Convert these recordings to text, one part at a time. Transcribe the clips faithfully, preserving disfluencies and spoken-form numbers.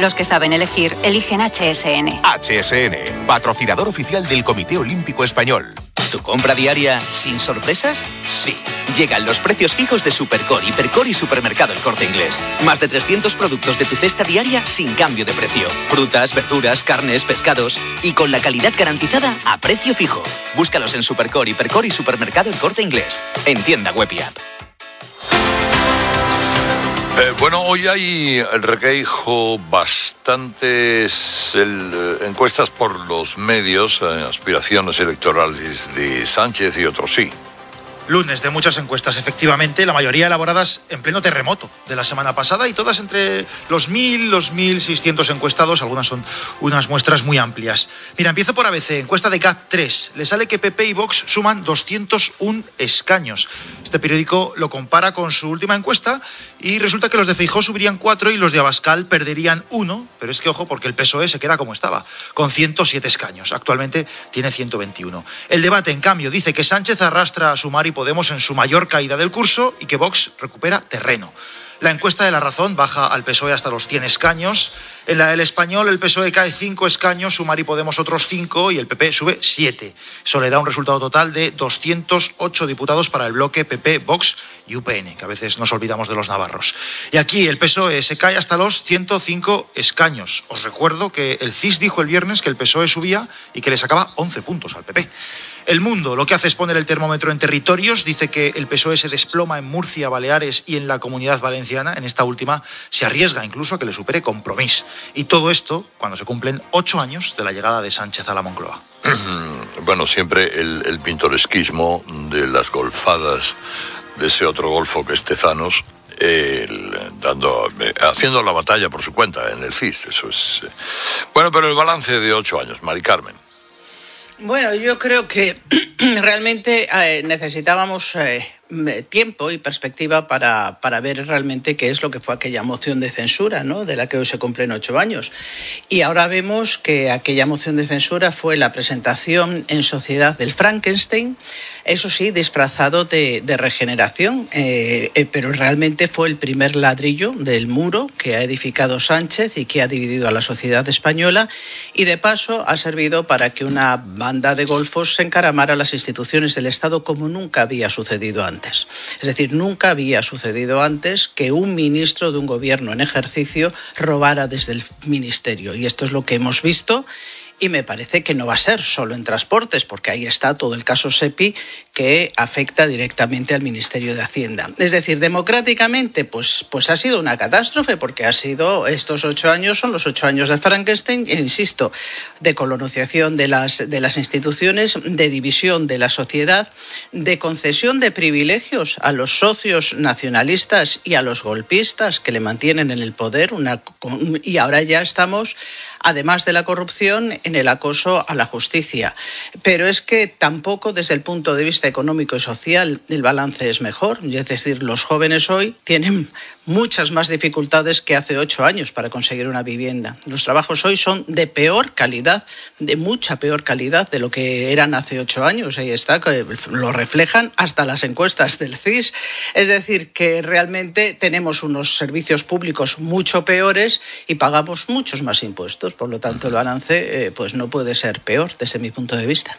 Los que saben elegir, eligen H S N. H S N, patrocinador oficial del Comité Olímpico Español. ¿Tu compra diaria sin sorpresas? Sí. Llegan los precios fijos de Supercore, Hipercore y Supermercado El Corte Inglés. Más de trescientos productos de tu cesta diaria sin cambio de precio. Frutas, verduras, carnes, pescados y con la calidad garantizada a precio fijo. Búscalos en Supercore, Hipercore y Supermercado El Corte Inglés. En tienda web y app. Eh, bueno, hoy hay, el Requeijo, bastantes el, eh, encuestas por los medios, eh, aspiraciones electorales de Sánchez y otros sí. Lunes de muchas encuestas, efectivamente, la mayoría elaboradas en pleno terremoto de la semana pasada y todas entre los mil, los mil seiscientos encuestados, algunas son unas muestras muy amplias. Mira, empiezo por A B C, encuesta de C A T tres, le sale que P P y Vox suman doscientos uno escaños. Este periódico lo compara con su última encuesta y resulta que los de Feijóo subirían cuatro y los de Abascal perderían uno, pero es que ojo, porque el P S O E se queda como estaba, con ciento siete escaños, actualmente tiene ciento veintiuno. El debate, en cambio, dice que Sánchez arrastra a Sumar y Podemos en su mayor caída del curso y que Vox recupera terreno. La encuesta de La Razón baja al P S O E hasta los cien escaños. En la del Español el P S O E cae cinco escaños, Sumar y Podemos otros cinco y el P P sube siete. Eso le da un resultado total de doscientos ocho diputados para el bloque P P, Vox y U P N, que a veces nos olvidamos de los navarros. Y aquí el P S O E se cae hasta los ciento cinco escaños. Os recuerdo que el C I S dijo el viernes que el P S O E subía y que le sacaba once puntos al P P. El Mundo lo que hace es poner el termómetro en territorios, dice que el P S O E se desploma en Murcia, Baleares y en la Comunidad Valenciana. En esta última se arriesga incluso a que le supere Compromís. Y todo esto cuando se cumplen ocho años de la llegada de Sánchez a la Moncloa. Bueno, siempre el, el pintoresquismo de las golfadas de ese otro golfo que es Tezanos, el, dando, haciendo la batalla por su cuenta en el C I S. Eso es. Bueno, pero el balance de ocho años, Mari Carmen. Bueno, yo creo que realmente eh, necesitábamos eh, tiempo y perspectiva para, para ver realmente qué es lo que fue aquella moción de censura, ¿no?, de la que hoy se cumplen ocho años. Y ahora vemos que aquella moción de censura fue la presentación en sociedad del Frankenstein, eso sí, disfrazado de, de regeneración, eh, eh, pero realmente fue el primer ladrillo del muro que ha edificado Sánchez y que ha dividido a la sociedad española, y de paso ha servido para que una banda de golfos se encaramara a las instituciones del Estado como nunca había sucedido antes. Es decir, nunca había sucedido antes que un ministro de un gobierno en ejercicio robara desde el ministerio, y esto es lo que hemos visto. Y me parece que no va a ser solo en transportes, porque ahí está todo el caso SEPI que afecta directamente al Ministerio de Hacienda. Es decir, democráticamente, pues, pues ha sido una catástrofe, porque ha sido, estos ocho años son los ocho años de Frankenstein, e insisto, de colonización de las, de las instituciones, de división de la sociedad, de concesión de privilegios a los socios nacionalistas y a los golpistas que le mantienen en el poder, una, y ahora ya estamos, además de la corrupción, en el acoso a la justicia. Pero es que tampoco desde el punto de vista económico y social el balance es mejor. Es decir, los jóvenes hoy tienen muchas más dificultades que hace ocho años para conseguir una vivienda. Los trabajos hoy son de peor calidad, de mucha peor calidad de lo que eran hace ocho años. Ahí está, que lo reflejan hasta las encuestas del C I S. Es decir, que realmente tenemos unos servicios públicos mucho peores y pagamos muchos más impuestos. Por lo tanto, el balance eh, pues no puede ser peor desde mi punto de vista.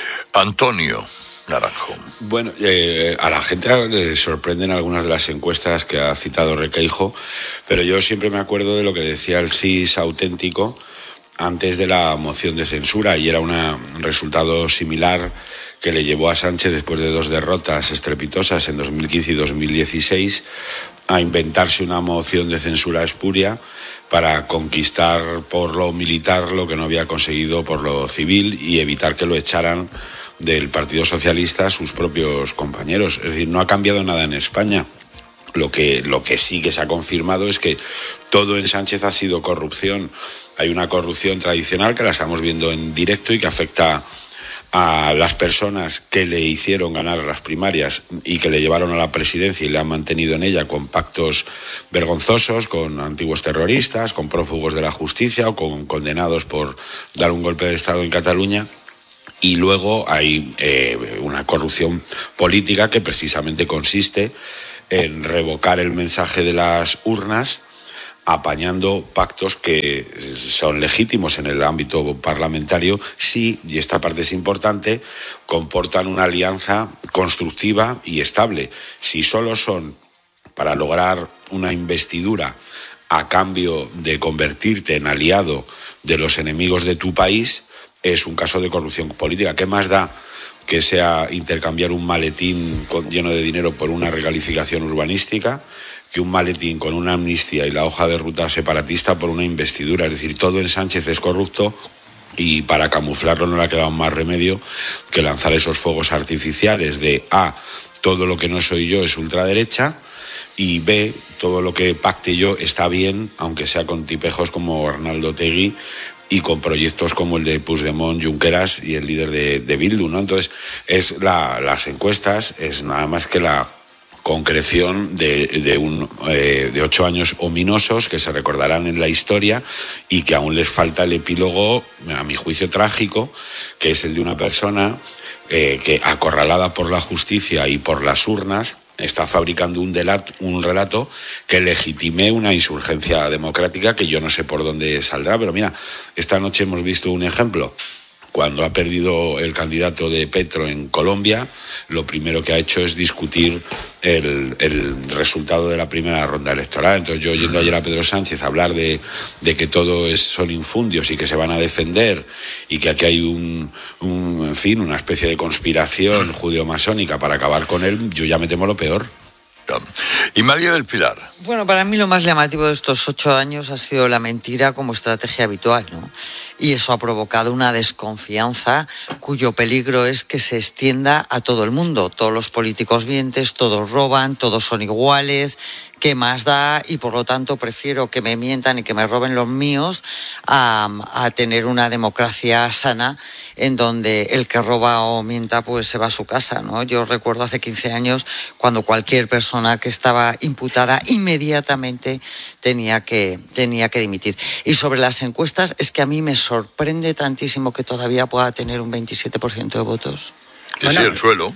Antonio Naranjo. Bueno, eh, a la gente le sorprenden algunas de las encuestas que ha citado Requeijo, pero yo siempre me acuerdo de lo que decía el C I S auténtico antes de la moción de censura, y era una, un resultado similar que le llevó a Sánchez, después de dos derrotas estrepitosas en dos mil quince y dos mil dieciséis, a inventarse una moción de censura espuria para conquistar por lo militar lo que no había conseguido por lo civil y evitar que lo echaran del Partido Socialista a sus propios compañeros. Es decir, no ha cambiado nada en España. Lo que, lo que sí que se ha confirmado es que todo en Sánchez ha sido corrupción. Hay una corrupción tradicional que la estamos viendo en directo y que afecta a las personas que le hicieron ganar las primarias y que le llevaron a la presidencia y le han mantenido en ella, con pactos vergonzosos con antiguos terroristas, con prófugos de la justicia o con condenados por dar un golpe de Estado en Cataluña. Y luego hay eh, una corrupción política que precisamente consiste en revocar el mensaje de las urnas apañando pactos que son legítimos en el ámbito parlamentario si, y esta parte es importante, comportan una alianza constructiva y estable. Si solo son para lograr una investidura a cambio de convertirte en aliado de los enemigos de tu país, es un caso de corrupción política. ¿Qué más da que sea intercambiar un maletín con, lleno de dinero por una recalificación urbanística, que un maletín con una amnistía y la hoja de ruta separatista por una investidura? Es decir, todo en Sánchez es corrupto, y para camuflarlo no le ha quedado más remedio que lanzar esos fuegos artificiales de A, todo lo que no soy yo es ultraderecha, y B, todo lo que pacte yo está bien, aunque sea con tipejos como Arnaldo Otegi y con proyectos como el de Puigdemont, Junqueras y el líder de, de Bildu, ¿no? Entonces, es la, las encuestas es nada más que la concreción de, de, un, eh, de ocho años ominosos que se recordarán en la historia y que aún les falta el epílogo, a mi juicio trágico, que es el de una persona eh, que, acorralada por la justicia y por las urnas, está fabricando un, delato, un relato que legitime una insurgencia democrática que yo no sé por dónde saldrá. Pero mira, esta noche hemos visto un ejemplo. Cuando ha perdido el candidato de Petro en Colombia, lo primero que ha hecho es discutir el, el resultado de la primera ronda electoral. Entonces, yo oyendo ayer a Pedro Sánchez hablar de, de que todo es, son infundios y que se van a defender y que aquí hay un, un, en fin, una especie de conspiración judeo-masónica para acabar con él, yo ya me temo lo peor. Y María del Pilar. Bueno, para mí lo más llamativo de estos ocho años ha sido la mentira como estrategia habitual, ¿no? Y eso ha provocado una desconfianza cuyo peligro es que se extienda a todo el mundo. Todos los políticos mientes, todos roban, todos son iguales. ¿Qué más da? Y por lo tanto prefiero que me mientan y que me roben los míos a, a tener una democracia sana en donde el que roba o mienta pues se va a su casa, ¿no? Yo recuerdo hace quince años cuando cualquier persona que estaba imputada inmediatamente tenía que, tenía que dimitir. Y sobre las encuestas es que a mí me sorprende tantísimo que todavía pueda tener un veintisiete por ciento de votos. Que bueno, sí, el suelo.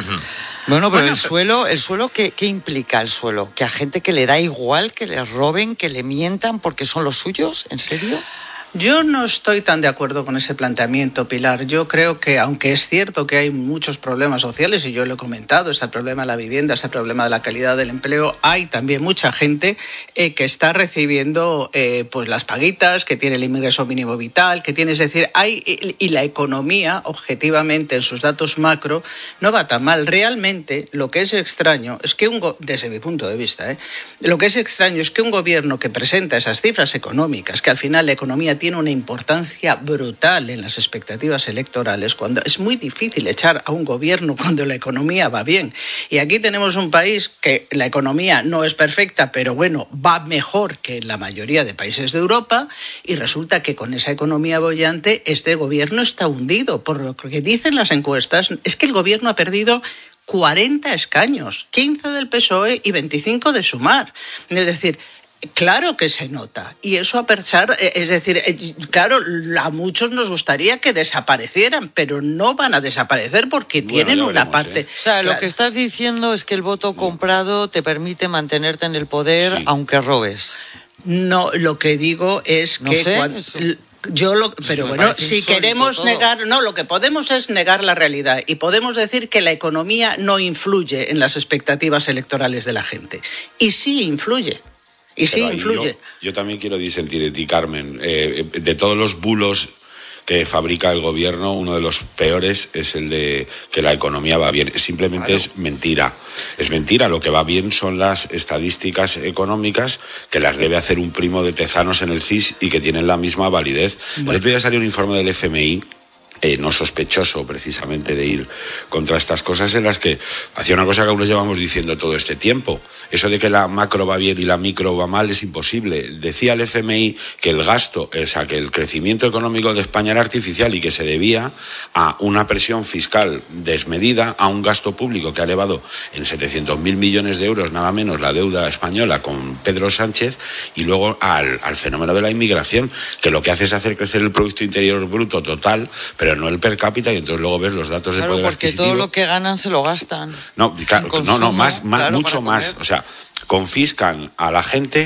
Bueno, pero bueno, el suelo, el suelo ¿qué, ¿qué implica el suelo? ¿Que a gente que le da igual, que les roben, que le mientan porque son los suyos? ¿En serio? Yo no estoy tan de acuerdo con ese planteamiento, Pilar. Yo creo que, aunque es cierto que hay muchos problemas sociales, y yo lo he comentado, está el problema de la vivienda, está el problema de la calidad del empleo, hay también mucha gente eh, que está recibiendo eh, pues las paguitas, que tiene el ingreso mínimo vital, que tiene, es decir, hay y, y la economía, objetivamente, en sus datos macro, no va tan mal. Realmente, lo que es extraño es que, un go- desde mi punto de vista, eh, lo que es extraño es que un gobierno que presenta esas cifras económicas, que al final la economía tiene una importancia brutal en las expectativas electorales, cuando es muy difícil echar a un gobierno cuando la economía va bien. Y aquí tenemos un país que la economía no es perfecta, pero bueno, va mejor que en la mayoría de países de Europa, y resulta que con esa economía boyante este gobierno está hundido. Por lo que dicen las encuestas, es que el gobierno ha perdido cuarenta escaños, quince del P S O E y veinticinco de Sumar. Es decir, claro que se nota, y eso a pesar, es decir, claro, a muchos nos gustaría que desaparecieran, pero no van a desaparecer porque bueno, tienen veremos, una parte. ¿eh? O sea, claro, lo que estás diciendo es que el voto comprado te permite mantenerte en el poder, sí, aunque robes. No, lo que digo es no que sé, cuando, yo lo, pero Me bueno, si queremos todo. negar, no, lo que podemos es negar la realidad y podemos decir que la economía no influye en las expectativas electorales de la gente, y sí influye. Y sí, influye. Yo, yo también quiero disentir de ti, Carmen. Eh, de todos los bulos que fabrica el gobierno, uno de los peores es el de que la economía va bien. Simplemente claro. es mentira. Es mentira. Lo que va bien son las estadísticas económicas que las debe hacer un primo de Tezanos en el C I S y que tienen la misma validez. Bueno. El otro día salió un informe del F M I, Eh, no sospechoso precisamente de ir contra estas cosas, en las que hacía una cosa que aún nos llevamos diciendo todo este tiempo. Eso de que la macro va bien y la micro va mal es imposible. Decía el F M I que el gasto, o sea, que el crecimiento económico de España era artificial y que se debía a una presión fiscal desmedida, a un gasto público que ha elevado en setecientos mil millones de euros, nada menos, la deuda española con Pedro Sánchez, y luego al, al fenómeno de la inmigración, que lo que hace es hacer crecer el Producto Interior Bruto total, pero pero no el per cápita, y entonces luego ves los datos claro, de poder adquisitivo. Claro, porque todo lo que ganan se lo gastan. No, claro, consumo, no, no, más, más claro, mucho más. O sea, confiscan a la gente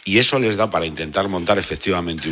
Y eso les da para intentar montar efectivamente